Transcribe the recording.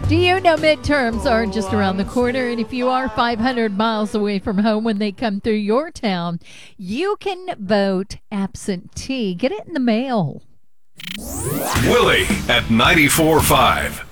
Do you know midterms are just around the corner? And if you are 500 miles away from home when they come through your town, you can vote absentee. Get it in the mail. Willie at 94.5.